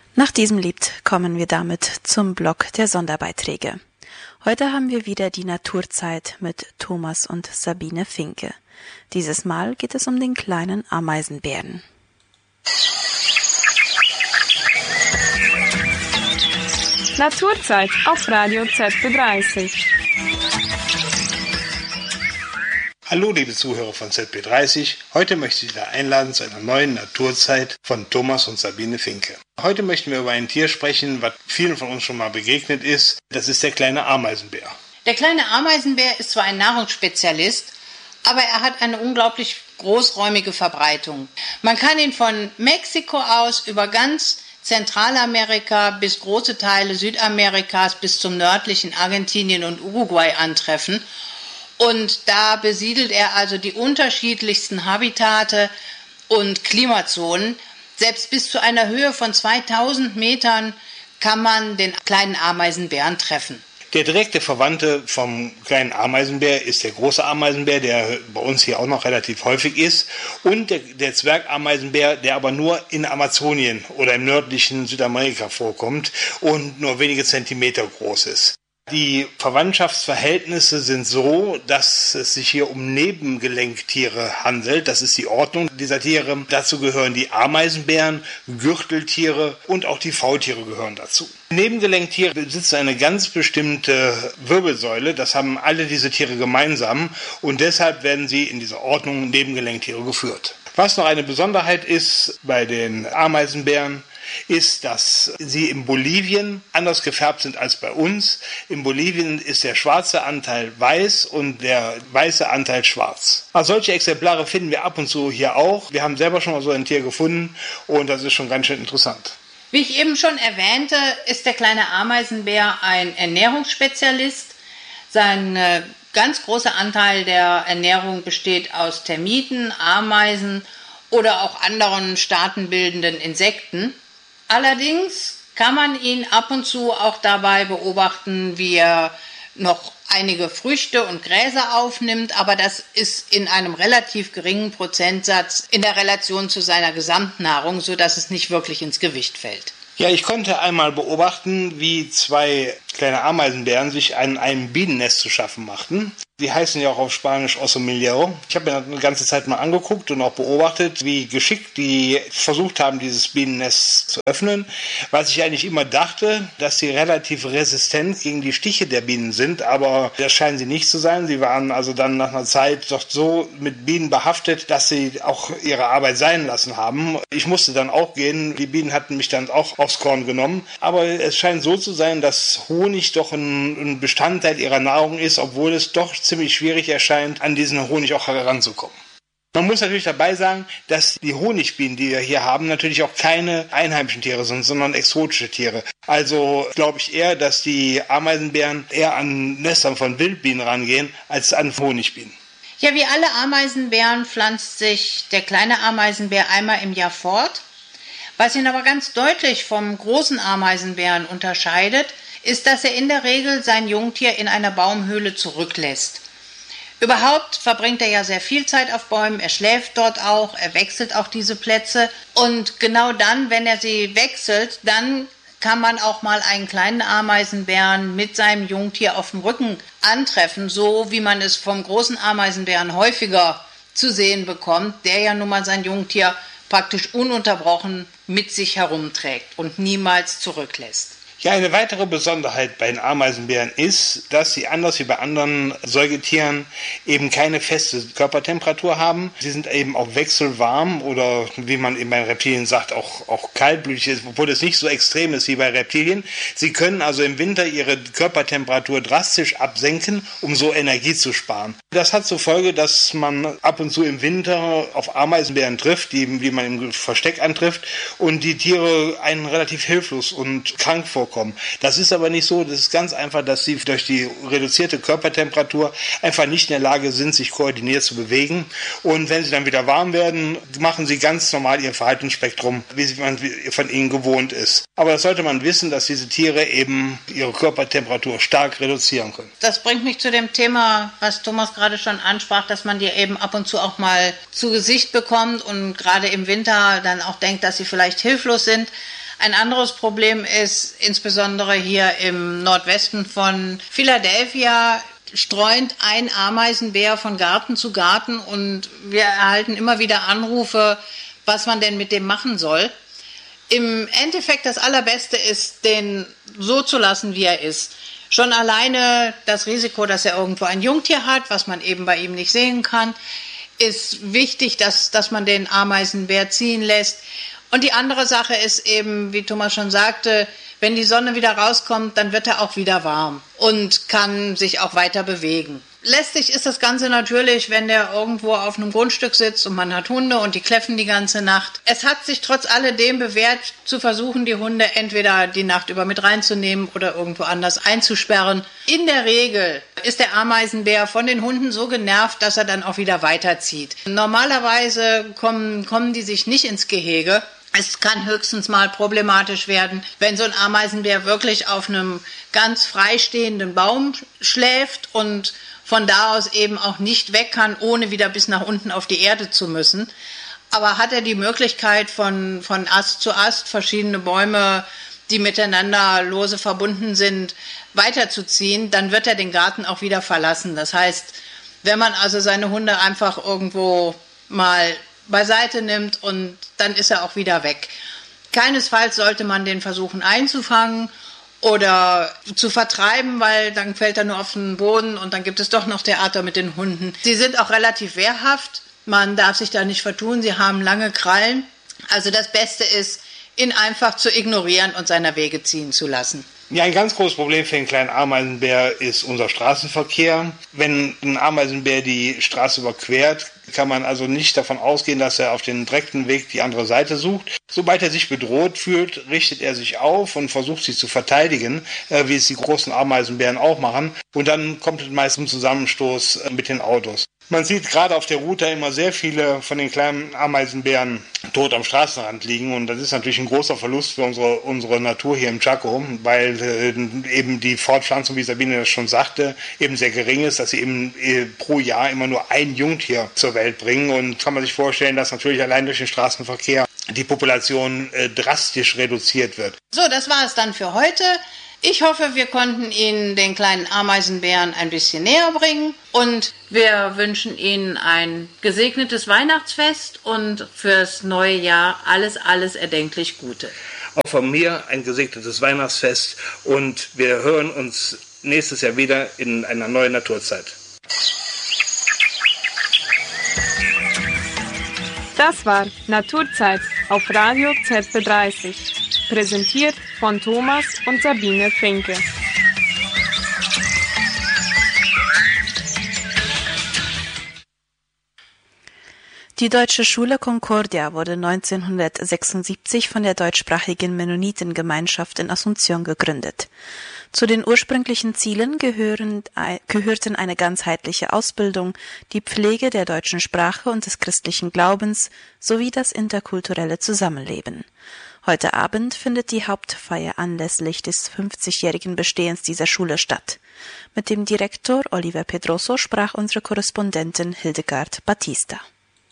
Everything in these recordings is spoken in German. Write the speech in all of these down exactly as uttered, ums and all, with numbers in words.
Nach diesem Lied kommen wir damit zum Block der Sonderbeiträge. Heute haben wir wieder die Naturzeit mit Thomas und Sabine Finke. Dieses Mal geht es um den kleinen Ameisenbären. Naturzeit auf Radio Z B dreißig. Hallo liebe Zuhörer von Z B dreißig, heute möchte ich wieder einladen zu einer neuen Naturzeit von Thomas und Sabine Finke. Heute möchten wir über ein Tier sprechen, was vielen von uns schon mal begegnet ist. Das ist der kleine Ameisenbär. Der kleine Ameisenbär ist zwar ein Nahrungsspezialist, aber er hat eine unglaublich großräumige Verbreitung. Man kann ihn von Mexiko aus über ganz Zentralamerika bis große Teile Südamerikas bis zum nördlichen Argentinien und Uruguay antreffen. Und da besiedelt er also die unterschiedlichsten Habitate und Klimazonen. Selbst bis zu einer Höhe von zweitausend Metern kann man den kleinen Ameisenbären treffen. Der direkte Verwandte vom kleinen Ameisenbär ist der große Ameisenbär, der bei uns hier auch noch relativ häufig ist. Und der, der Zwergameisenbär, der aber nur in Amazonien oder im nördlichen Südamerika vorkommt und nur wenige Zentimeter groß ist. Die Verwandtschaftsverhältnisse sind so, dass es sich hier um Nebengelenktiere handelt. Das ist die Ordnung dieser Tiere. Dazu gehören die Ameisenbären, Gürteltiere und auch die Faultiere gehören dazu. Nebengelenktiere besitzen eine ganz bestimmte Wirbelsäule. Das haben alle diese Tiere gemeinsam und deshalb werden sie in dieser Ordnung Nebengelenktiere geführt. Was noch eine Besonderheit ist bei den Ameisenbären, ist, dass sie in Bolivien anders gefärbt sind als bei uns. In Bolivien ist der schwarze Anteil weiß und der weiße Anteil schwarz. Also solche Exemplare finden wir ab und zu hier auch. Wir haben selber schon mal so ein Tier gefunden und das ist schon ganz schön interessant. Wie ich eben schon erwähnte, ist der kleine Ameisenbär ein Ernährungsspezialist. Sein äh, ganz großer Anteil der Ernährung besteht aus Termiten, Ameisen oder auch anderen staatenbildenden Insekten. Allerdings kann man ihn ab und zu auch dabei beobachten, wie er noch einige Früchte und Gräser aufnimmt, aber das ist in einem relativ geringen Prozentsatz in der Relation zu seiner Gesamtnahrung, sodass es nicht wirklich ins Gewicht fällt. Ja, ich konnte einmal beobachten, wie zwei kleine Ameisenbären sich an einem Bienennest zu schaffen machten. Die heißen ja auch auf Spanisch Oso Millero. Ich habe mir das eine ganze Zeit mal angeguckt und auch beobachtet, wie geschickt die versucht haben, dieses Bienennest zu öffnen. Was ich eigentlich immer dachte, dass sie relativ resistent gegen die Stiche der Bienen sind, aber das scheinen sie nicht zu sein. Sie waren also dann nach einer Zeit doch so mit Bienen behaftet, dass sie auch ihre Arbeit sein lassen haben. Ich musste dann auch gehen. Die Bienen hatten mich dann auch aufs Korn genommen. Aber es scheint so zu sein, dass Honig doch ein Bestandteil ihrer Nahrung ist, obwohl es doch ziemlich schwierig erscheint, an diesen Honig auch heranzukommen. Man muss natürlich dabei sagen, dass die Honigbienen, die wir hier haben, natürlich auch keine einheimischen Tiere sind, sondern exotische Tiere. Also glaube ich eher, dass die Ameisenbären eher an Nestern von Wildbienen rangehen, als an Honigbienen. Ja, wie alle Ameisenbären pflanzt sich der kleine Ameisenbär einmal im Jahr fort. Was ihn aber ganz deutlich vom großen Ameisenbären unterscheidet, ist, dass er in der Regel sein Jungtier in einer Baumhöhle zurücklässt. Überhaupt verbringt er ja sehr viel Zeit auf Bäumen, er schläft dort auch, er wechselt auch diese Plätze und genau dann, wenn er sie wechselt, dann kann man auch mal einen kleinen Ameisenbären mit seinem Jungtier auf dem Rücken antreffen, so wie man es vom großen Ameisenbären häufiger zu sehen bekommt, der ja nun mal sein Jungtier praktisch ununterbrochen mit sich herumträgt und niemals zurücklässt. Ja, eine weitere Besonderheit bei den Ameisenbären ist, dass sie anders wie bei anderen Säugetieren eben keine feste Körpertemperatur haben. Sie sind eben auch wechselwarm oder wie man eben bei Reptilien sagt, auch, auch kaltblütig, obwohl es nicht so extrem ist wie bei Reptilien. Sie können also im Winter ihre Körpertemperatur drastisch absenken, um so Energie zu sparen. Das hat zur Folge, dass man ab und zu im Winter auf Ameisenbären trifft, die, die man im Versteck antrifft und die Tiere einen relativ hilflos und krank vorkommen. Das ist aber nicht so, das ist ganz einfach, dass sie durch die reduzierte Körpertemperatur einfach nicht in der Lage sind, sich koordiniert zu bewegen. Und wenn sie dann wieder warm werden, machen sie ganz normal ihr Verhaltensspektrum, wie man von ihnen gewohnt ist. Aber das sollte man wissen, dass diese Tiere eben ihre Körpertemperatur stark reduzieren können. Das bringt mich zu dem Thema, was Thomas gerade schon ansprach, dass man die eben ab und zu auch mal zu Gesicht bekommt und gerade im Winter dann auch denkt, dass sie vielleicht hilflos sind. Ein anderes Problem ist, insbesondere hier im Nordwesten von Philadelphia, streunt ein Ameisenbär von Garten zu Garten und wir erhalten immer wieder Anrufe, was man denn mit dem machen soll. Im Endeffekt das Allerbeste ist, den so zu lassen, wie er ist. Schon alleine das Risiko, dass er irgendwo ein Jungtier hat, was man eben bei ihm nicht sehen kann, ist wichtig, dass, dass man den Ameisenbär ziehen lässt. Und die andere Sache ist eben, wie Thomas schon sagte, wenn die Sonne wieder rauskommt, dann wird er auch wieder warm und kann sich auch weiter bewegen. Lästig ist das Ganze natürlich, wenn der irgendwo auf einem Grundstück sitzt und man hat Hunde und die kläffen die ganze Nacht. Es hat sich trotz alledem bewährt, zu versuchen, die Hunde entweder die Nacht über mit reinzunehmen oder irgendwo anders einzusperren. In der Regel ist der Ameisenbär von den Hunden so genervt, dass er dann auch wieder weiterzieht. Normalerweise kommen, kommen die sich nicht ins Gehege. Es kann höchstens mal problematisch werden, wenn so ein Ameisenbär wirklich auf einem ganz freistehenden Baum schläft und von da aus eben auch nicht weg kann, ohne wieder bis nach unten auf die Erde zu müssen. Aber hat er die Möglichkeit, von, von Ast zu Ast verschiedene Bäume, die miteinander lose verbunden sind, weiterzuziehen, dann wird er den Garten auch wieder verlassen. Das heißt, wenn man also seine Hunde einfach irgendwo mal beiseite nimmt und dann ist er auch wieder weg. Keinesfalls sollte man den versuchen einzufangen oder zu vertreiben, weil dann fällt er nur auf den Boden und dann gibt es doch noch Theater mit den Hunden. Sie sind auch relativ wehrhaft, man darf sich da nicht vertun, sie haben lange Krallen. Also das Beste ist, ihn einfach zu ignorieren und seiner Wege ziehen zu lassen. Ja, ein ganz großes Problem für den kleinen Ameisenbär ist unser Straßenverkehr. Wenn ein Ameisenbär die Straße überquert, kann man also nicht davon ausgehen, dass er auf den direkten Weg die andere Seite sucht. Sobald er sich bedroht fühlt, richtet er sich auf und versucht sich zu verteidigen, wie es die großen Ameisenbären auch machen. Und dann kommt es meist zum Zusammenstoß mit den Autos. Man sieht gerade auf der Route immer sehr viele von den kleinen Ameisenbären tot am Straßenrand liegen und das ist natürlich ein großer Verlust für unsere, unsere Natur hier im Chaco, weil äh, eben die Fortpflanzung, wie Sabine das schon sagte, eben sehr gering ist, dass sie eben äh, pro Jahr immer nur ein Jungtier zur Welt bringen und kann man sich vorstellen, dass natürlich allein durch den Straßenverkehr die Population äh, drastisch reduziert wird. So, das war es dann für heute. Ich hoffe, wir konnten Ihnen den kleinen Ameisenbären ein bisschen näher bringen und wir wünschen Ihnen ein gesegnetes Weihnachtsfest und fürs neue Jahr alles, alles erdenklich Gute. Auch von mir ein gesegnetes Weihnachtsfest und wir hören uns nächstes Jahr wieder in einer neuen Naturzeit. Das war Naturzeit auf Radio Z B dreißig. Präsentiert von Thomas und Sabine Finke. Die deutsche Schule Concordia wurde neunzehnhundertsechsundsiebzig von der deutschsprachigen Mennonitengemeinschaft in Asunción gegründet. Zu den ursprünglichen Zielen gehören, gehörten eine ganzheitliche Ausbildung, die Pflege der deutschen Sprache und des christlichen Glaubens sowie das interkulturelle Zusammenleben. Heute Abend findet die Hauptfeier anlässlich des fünfzigjährigen Bestehens dieser Schule statt. Mit dem Direktor Oliver Pedroso sprach unsere Korrespondentin Hildegard Batista.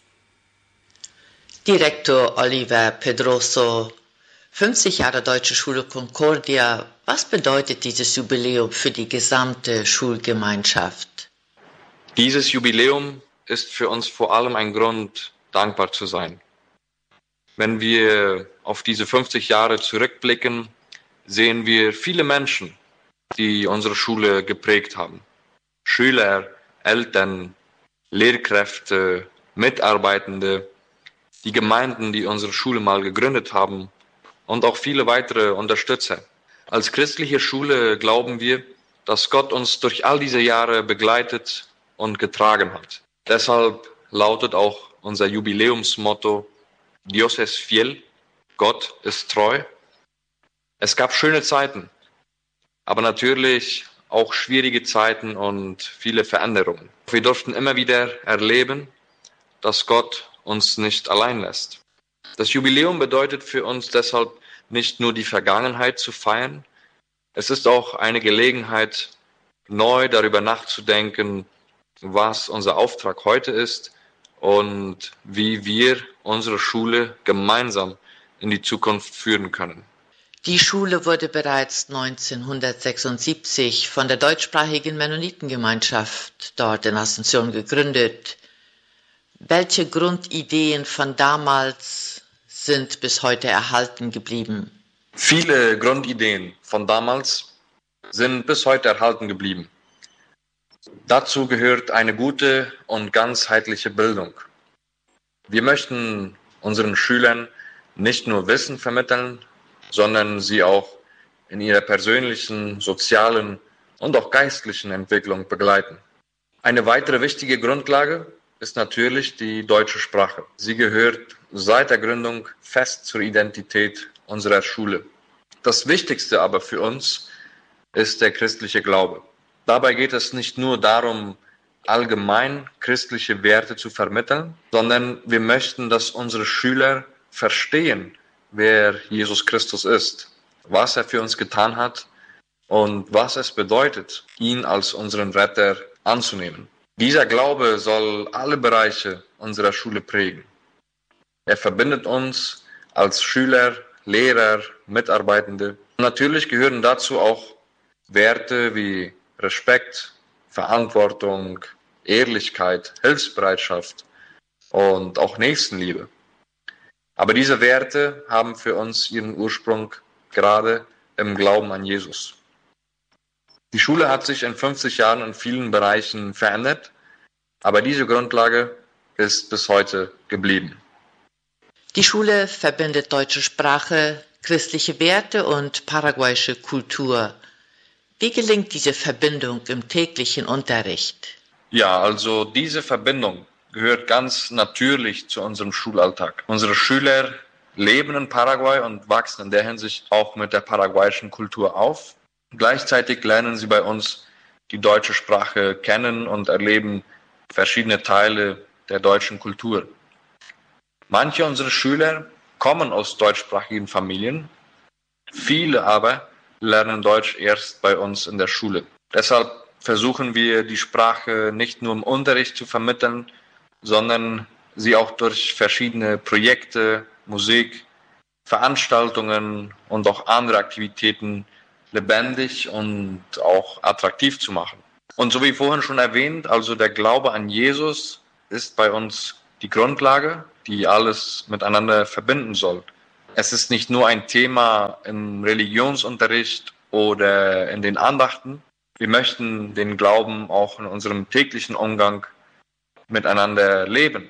Direktor Oliver Pedroso, fünfzig Jahre Deutsche Schule Concordia. Was bedeutet dieses Jubiläum für die gesamte Schulgemeinschaft? Dieses Jubiläum ist für uns vor allem ein Grund, dankbar zu sein. Wenn wir auf diese fünfzig Jahre zurückblicken, sehen wir viele Menschen, die unsere Schule geprägt haben. Schüler, Eltern, Lehrkräfte, Mitarbeitende, die Gemeinden, die unsere Schule mal gegründet haben und auch viele weitere Unterstützer. Als christliche Schule glauben wir, dass Gott uns durch all diese Jahre begleitet und getragen hat. Deshalb lautet auch unser Jubiläumsmotto: Dios es fiel, Gott ist treu. Es gab schöne Zeiten, aber natürlich auch schwierige Zeiten und viele Veränderungen. Wir durften immer wieder erleben, dass Gott uns nicht allein lässt. Das Jubiläum bedeutet für uns deshalb nicht nur die Vergangenheit zu feiern, es ist auch eine Gelegenheit, neu darüber nachzudenken, was unser Auftrag heute ist und wie wir unsere Schule gemeinsam in die Zukunft führen können. Die Schule wurde bereits neunzehnhundertsechsundsiebzig von der deutschsprachigen Mennonitengemeinschaft dort in Asunción gegründet. Welche Grundideen von damals sind bis heute erhalten geblieben? Viele Grundideen von damals sind bis heute erhalten geblieben. Dazu gehört eine gute und ganzheitliche Bildung. Wir möchten unseren Schülern nicht nur Wissen vermitteln, sondern sie auch in ihrer persönlichen, sozialen und auch geistlichen Entwicklung begleiten. Eine weitere wichtige Grundlage ist natürlich die deutsche Sprache. Sie gehört seit der Gründung fest zur Identität unserer Schule. Das Wichtigste aber für uns ist der christliche Glaube. Dabei geht es nicht nur darum, allgemein christliche Werte zu vermitteln, sondern wir möchten, dass unsere Schüler verstehen, wer Jesus Christus ist, was er für uns getan hat und was es bedeutet, ihn als unseren Retter anzunehmen. Dieser Glaube soll alle Bereiche unserer Schule prägen. Er verbindet uns als Schüler, Lehrer, Mitarbeitende. Natürlich gehören dazu auch Werte wie Respekt, Verantwortung, Ehrlichkeit, Hilfsbereitschaft und auch Nächstenliebe. Aber diese Werte haben für uns ihren Ursprung gerade im Glauben an Jesus. Die Schule hat sich in fünfzig Jahren in vielen Bereichen verändert, aber diese Grundlage ist bis heute geblieben. Die Schule verbindet deutsche Sprache, christliche Werte und paraguayische Kultur. Wie gelingt diese Verbindung im täglichen Unterricht? Ja, also diese Verbindung gehört ganz natürlich zu unserem Schulalltag. Unsere Schüler leben in Paraguay und wachsen in der Hinsicht auch mit der paraguayischen Kultur auf. Gleichzeitig lernen sie bei uns die deutsche Sprache kennen und erleben verschiedene Teile der deutschen Kultur. Manche unserer Schüler kommen aus deutschsprachigen Familien, viele aber lernen Deutsch erst bei uns in der Schule. Deshalb versuchen wir, die Sprache nicht nur im Unterricht zu vermitteln, sondern sie auch durch verschiedene Projekte, Musik, Veranstaltungen und auch andere Aktivitäten lebendig und auch attraktiv zu machen. Und so wie vorhin schon erwähnt, also der Glaube an Jesus ist bei uns die Grundlage, die alles miteinander verbinden soll. Es ist nicht nur ein Thema im Religionsunterricht oder in den Andachten. Wir möchten den Glauben auch in unserem täglichen Umgang miteinander leben.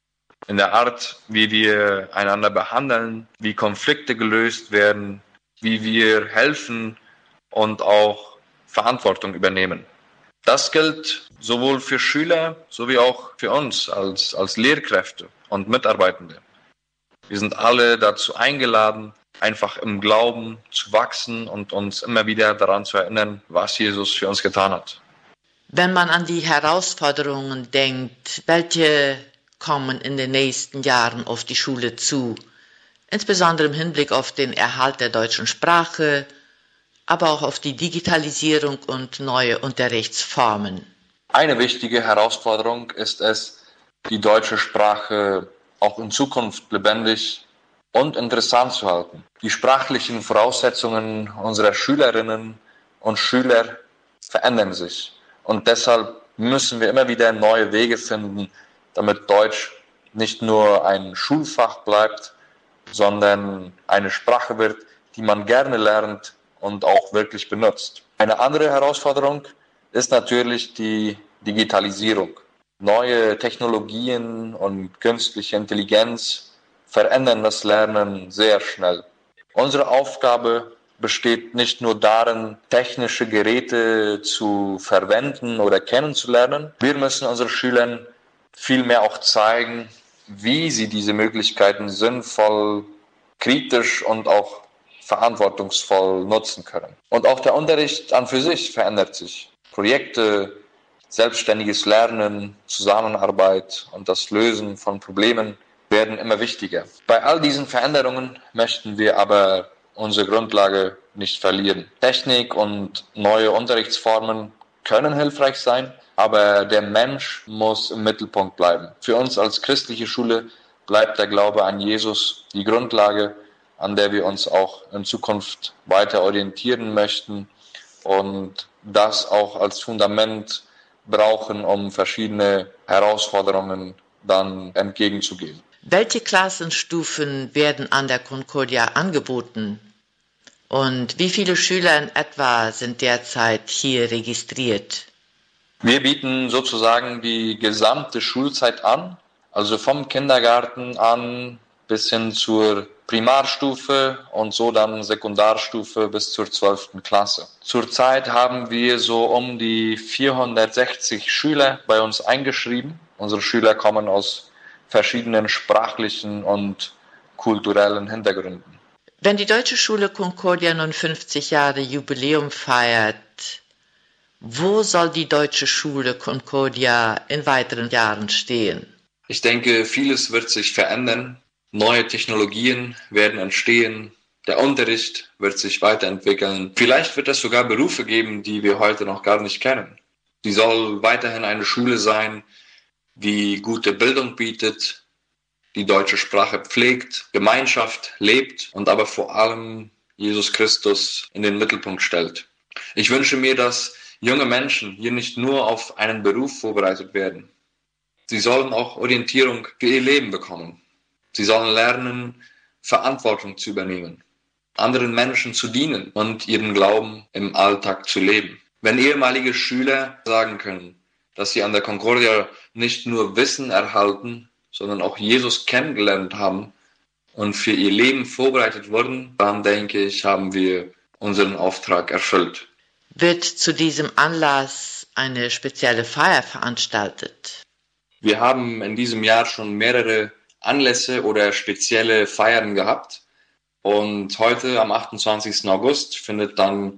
In der Art, wie wir einander behandeln, wie Konflikte gelöst werden, wie wir helfen und auch Verantwortung übernehmen. Das gilt sowohl für Schüler sowie auch für uns als, als Lehrkräfte und Mitarbeitende. Wir sind alle dazu eingeladen, einfach im Glauben zu wachsen und uns immer wieder daran zu erinnern, was Jesus für uns getan hat. Wenn man an die Herausforderungen denkt, welche kommen in den nächsten Jahren auf die Schule zu, insbesondere im Hinblick auf den Erhalt der deutschen Sprache, aber auch auf die Digitalisierung und neue Unterrichtsformen. Eine wichtige Herausforderung ist es, die deutsche Sprache auch in Zukunft lebendig und interessant zu halten. Die sprachlichen Voraussetzungen unserer Schülerinnen und Schüler verändern sich. Und deshalb müssen wir immer wieder neue Wege finden, damit Deutsch nicht nur ein Schulfach bleibt, sondern eine Sprache wird, die man gerne lernt und auch wirklich benutzt. Eine andere Herausforderung ist natürlich die Digitalisierung. Neue Technologien und künstliche Intelligenz verändern das Lernen sehr schnell. Unsere Aufgabe besteht nicht nur darin, technische Geräte zu verwenden oder kennenzulernen. Wir müssen unseren Schülern vielmehr auch zeigen, wie sie diese Möglichkeiten sinnvoll, kritisch und auch verantwortungsvoll nutzen können. Und auch der Unterricht an für sich verändert sich. Projekte, selbstständiges Lernen, Zusammenarbeit und das Lösen von Problemen werden immer wichtiger. Bei all diesen Veränderungen möchten wir aber unsere Grundlage nicht verlieren. Technik und neue Unterrichtsformen können hilfreich sein, aber der Mensch muss im Mittelpunkt bleiben. Für uns als christliche Schule bleibt der Glaube an Jesus die Grundlage an der wir uns auch in Zukunft weiter orientieren möchten und das auch als Fundament brauchen, um verschiedene Herausforderungen dann entgegenzugehen. Welche Klassenstufen werden an der Concordia angeboten? Und wie viele Schüler in etwa sind derzeit hier registriert? Wir bieten sozusagen die gesamte Schulzeit an, also vom Kindergarten an bis hin zur Primarstufe und so dann Sekundarstufe bis zur zwölften Klasse. Zurzeit haben wir so um die vierhundertsechzig Schüler bei uns eingeschrieben. Unsere Schüler kommen aus verschiedenen sprachlichen und kulturellen Hintergründen. Wenn die Deutsche Schule Concordia nun fünfzig Jahre Jubiläum feiert, wo soll die Deutsche Schule Concordia in weiteren Jahren stehen? Ich denke, vieles wird sich verändern. Neue Technologien werden entstehen. Der Unterricht wird sich weiterentwickeln. Vielleicht wird es sogar Berufe geben, die wir heute noch gar nicht kennen. Sie soll weiterhin eine Schule sein, die gute Bildung bietet, die deutsche Sprache pflegt, Gemeinschaft lebt und aber vor allem Jesus Christus in den Mittelpunkt stellt. Ich wünsche mir, dass junge Menschen hier nicht nur auf einen Beruf vorbereitet werden. Sie sollen auch Orientierung für ihr Leben bekommen. Sie sollen lernen, Verantwortung zu übernehmen, anderen Menschen zu dienen und ihren Glauben im Alltag zu leben. Wenn ehemalige Schüler sagen können, dass sie an der Concordia nicht nur Wissen erhalten, sondern auch Jesus kennengelernt haben und für ihr Leben vorbereitet wurden, dann denke ich, haben wir unseren Auftrag erfüllt. Wird zu diesem Anlass eine spezielle Feier veranstaltet? Wir haben in diesem Jahr schon mehrere Anlässe oder spezielle Feiern gehabt. Und heute am achtundzwanzigsten August findet dann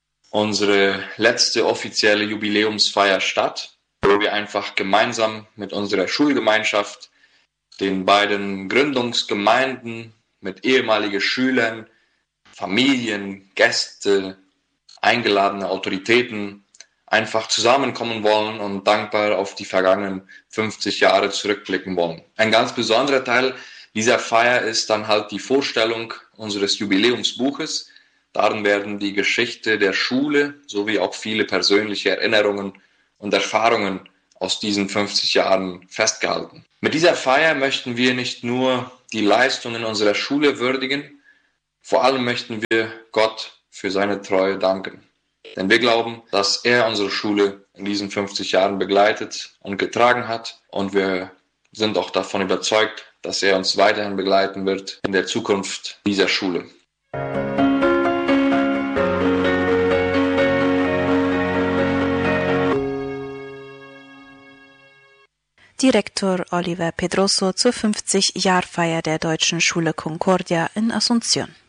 unsere letzte offizielle Jubiläumsfeier statt, wo wir einfach gemeinsam mit unserer Schulgemeinschaft, den beiden Gründungsgemeinden, mit ehemaligen Schülern, Familien, Gäste, eingeladene Autoritäten einfach zusammenkommen wollen und dankbar auf die vergangenen fünfzig Jahre zurückblicken wollen. Ein ganz besonderer Teil dieser Feier ist dann halt die Vorstellung unseres Jubiläumsbuches. Darin werden die Geschichte der Schule sowie auch viele persönliche Erinnerungen und Erfahrungen aus diesen fünfzig Jahren festgehalten. Mit dieser Feier möchten wir nicht nur die Leistungen unserer Schule würdigen, vor allem möchten wir Gott für seine Treue danken. Denn wir glauben, dass er unsere Schule in diesen fünfzig Jahren begleitet und getragen hat. Und wir sind auch davon überzeugt, dass er uns weiterhin begleiten wird in der Zukunft dieser Schule. Direktor Oliver Pedroso zur fünfzig-Jahr-Feier der Deutschen Schule Concordia in Asunción.